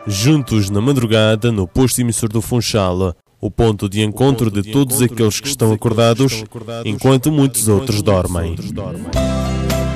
Juntos na madrugada no posto emissor do Funchal, o ponto de encontro de todos aqueles que estão acordados, enquanto muitos outros dormem.